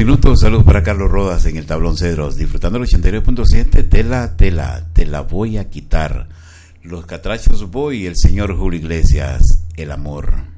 minutos. Saludos para Carlos Rodas en el Tablón Cedros, disfrutando el 89.7. Te la voy a quitar. Los Catrachos Boy y el señor Julio Iglesias, El Amor.